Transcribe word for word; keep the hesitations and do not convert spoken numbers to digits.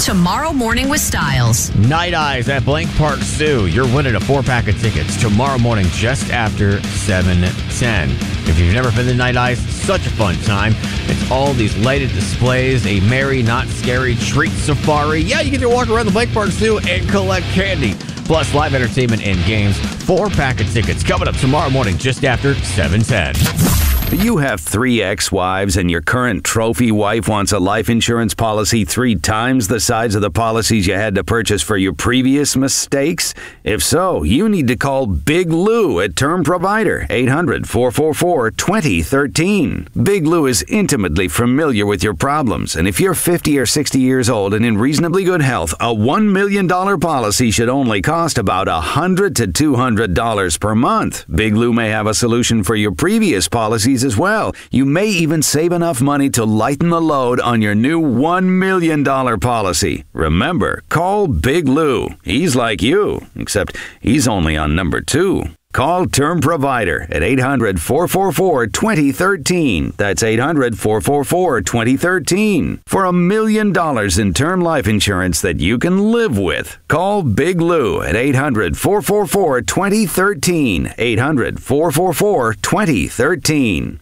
Tomorrow Morning with Styles. Night Eyes at Blank Park Zoo. You're winning a four-pack of tickets tomorrow morning just after seven ten. If you've never been to Night Eyes, such a fun time. It's all these lighted displays, a merry, not scary treat safari. Yeah, you get to walk around the Blank Park Zoo and collect candy. Plus live entertainment and games. Four-pack of tickets coming up tomorrow morning just after seven ten. You have three ex-wives and your current trophy wife wants a life insurance policy three times the size of the policies you had to purchase for your previous mistakes? If so, you need to call Big Lou at Term Provider, eight hundred, four four four, two zero one three. Big Lou is intimately familiar with your problems, and if you're fifty or sixty years old and in reasonably good health, a one million dollars policy should only cost about one hundred to two hundred dollars per month. Big Lou may have a solution for your previous policies as well. You may even save enough money to lighten the load on your new one million dollars policy. Remember, call Big Lou. He's like you, except he's only on number two. Call Term Provider at eight hundred, four four four, two zero one three. That's eight hundred, four four four, two zero one three. For a million dollars in term life insurance that you can live with. Call Big Lou at eight hundred, four four four, two zero one three. eight hundred, four four four, two zero one three.